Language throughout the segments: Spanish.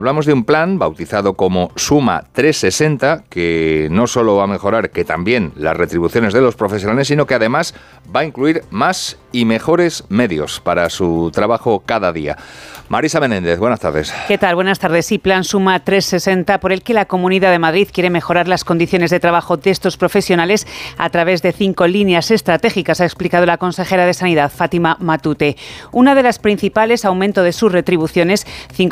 Hablamos de un plan bautizado como Suma 360, que no solo va a mejorar que también las retribuciones de los profesionales, sino que además va a incluir más y mejores medios para su trabajo cada día. Marisa Menéndez, buenas tardes. ¿Qué tal? Buenas tardes. Sí, plan Suma 360, por el que la Comunidad de Madrid quiere mejorar las condiciones de trabajo de estos profesionales a través de 5 líneas estratégicas, ha explicado la consejera de Sanidad, Fátima Matute. Una de las principales, aumento de sus retribuciones,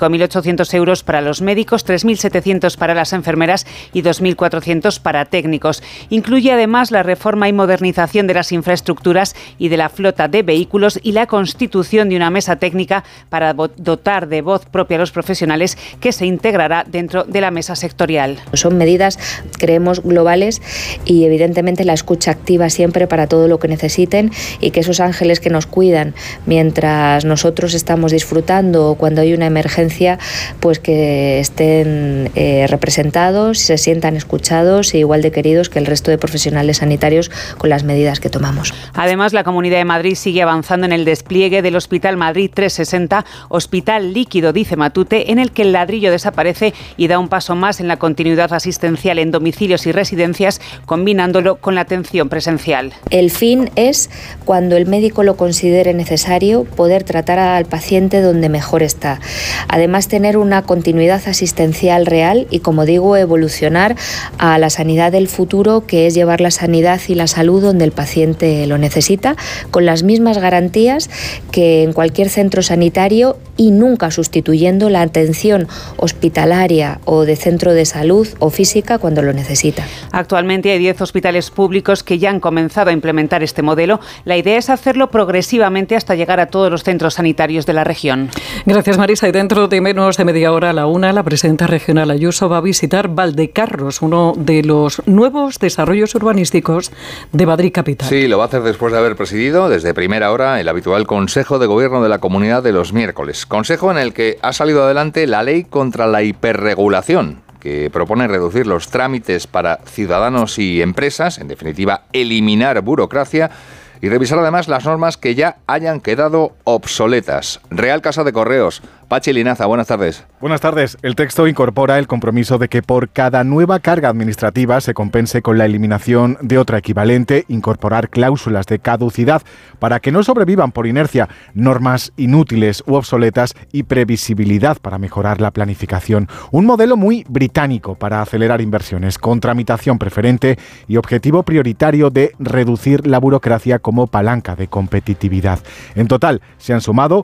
5.800 euros para los médicos, 3.700 para las enfermeras y 2.400 para técnicos. Incluye además la reforma y modernización de las infraestructuras y de la flota de vehículos y la constitución de una mesa técnica para dotar de voz propia a los profesionales, que se integrará dentro de la mesa sectorial. Son medidas, creemos, globales y evidentemente la escucha activa siempre para todo lo que necesiten, y que esos ángeles que nos cuidan mientras nosotros estamos disfrutando o cuando hay una emergencia, pues que estén representados, se sientan escuchados e igual de queridos que el resto de profesionales sanitarios con las medidas que tomamos. Además, la Comunidad de Madrid sigue avanzando en el despliegue del Hospital Madrid 360, hospital líquido, dice Matute, en el que el ladrillo desaparece y da un paso más en la continuidad asistencial en domicilios y residencias, combinándolo con la atención presencial. El fin es, cuando el médico lo considere necesario, poder tratar al paciente donde mejor está. Además, tener una continuidad asistencial real y, como digo, evolucionar a la sanidad del futuro, que es llevar la sanidad y la salud donde el paciente lo necesita, con las mismas garantías que en cualquier centro sanitario y nunca sustituyendo la atención hospitalaria o de centro de salud o física cuando lo necesita. Actualmente hay 10 hospitales públicos que ya han comenzado a implementar este modelo. La idea es hacerlo progresivamente hasta llegar a todos los centros sanitarios de la región. Gracias, Marisa. Y dentro de menos de media hora, a la 1, la presidenta regional Ayuso va a visitar Valdecarros, uno de los nuevos desarrollos urbanísticos de Madrid capital. Sí, lo va a hacer después de haber presidido desde primera hora el habitual Consejo de Gobierno de la Comunidad de los miércoles. Consejo en el que ha salido adelante la ley contra la hiperregulación, que propone reducir los trámites para ciudadanos y empresas, en definitiva, eliminar burocracia y revisar además las normas que ya hayan quedado obsoletas. Real Casa de Correos. Pachi Linaza, buenas tardes. Buenas tardes. El texto incorpora el compromiso de que por cada nueva carga administrativa se compense con la eliminación de otra equivalente, incorporar cláusulas de caducidad para que no sobrevivan por inercia normas inútiles u obsoletas y previsibilidad para mejorar la planificación. Un modelo muy británico para acelerar inversiones, con tramitación preferente y objetivo prioritario de reducir la burocracia como palanca de competitividad. En total, se han sumado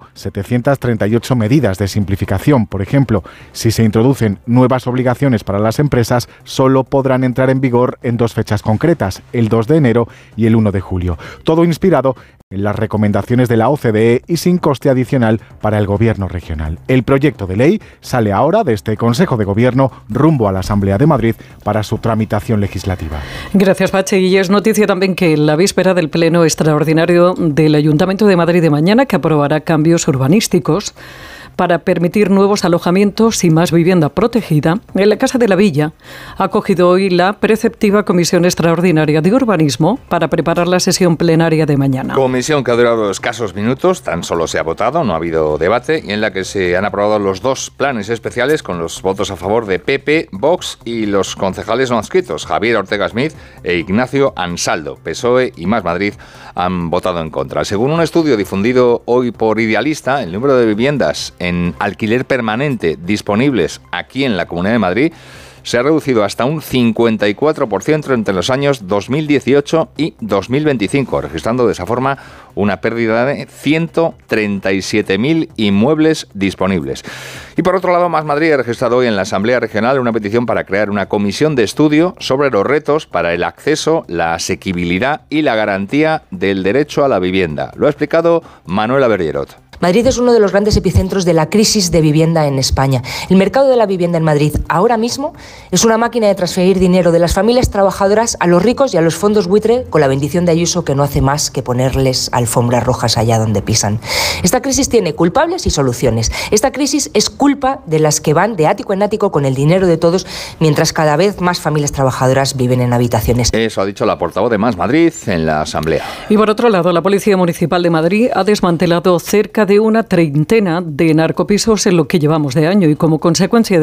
738 medidas de simplificación. Por ejemplo, si se introducen nuevas obligaciones para las empresas, solo podrán entrar en vigor en 2 fechas concretas, el 2 de enero y el 1 de julio. Todo inspirado en las recomendaciones de la OCDE y sin coste adicional para el Gobierno regional. El proyecto de ley sale ahora de este Consejo de Gobierno rumbo a la Asamblea de Madrid para su tramitación legislativa. Gracias, Pachi. Y es noticia también que en la víspera del Pleno Extraordinario del Ayuntamiento de Madrid de mañana, que aprobará cambios urbanísticos para permitir nuevos alojamientos y más vivienda protegida, en la Casa de la Villa ha acogido hoy la preceptiva Comisión Extraordinaria de Urbanismo para preparar la sesión plenaria de mañana. Comisión que ha durado escasos minutos, tan solo se ha votado, no ha habido debate, y en la que se han aprobado los 2 planes especiales con los votos a favor de PP, Vox y los concejales no adscritos, Javier Ortega Smith e Ignacio Ansaldo. PSOE y Más Madrid han votado en contra. Según un estudio difundido hoy por Idealista, el número de viviendas en alquiler permanente disponibles aquí en la Comunidad de Madrid se ha reducido hasta un 54% entre los años 2018 y 2025, registrando de esa forma una pérdida de 137.000 inmuebles disponibles. Y por otro lado, Más Madrid ha registrado hoy en la Asamblea Regional una petición para crear una comisión de estudio sobre los retos para el acceso, la asequibilidad y la garantía del derecho a la vivienda. Lo ha explicado Manuela Bergerot. Madrid es uno de los grandes epicentros de la crisis de vivienda en España. El mercado de la vivienda en Madrid ahora mismo es una máquina de transferir dinero de las familias trabajadoras a los ricos y a los fondos buitre, con la bendición de Ayuso, que no hace más que ponerles alfombras rojas allá donde pisan. Esta crisis tiene culpables y soluciones. Esta crisis es culpa de las que van de ático en ático con el dinero de todos, mientras cada vez más familias trabajadoras viven en habitaciones. Eso ha dicho la portavoz de Más Madrid en la Asamblea. Y por otro lado, la Policía Municipal de Madrid ha desmantelado cerca de una treintena de narcopisos en lo que llevamos de año, y como consecuencia de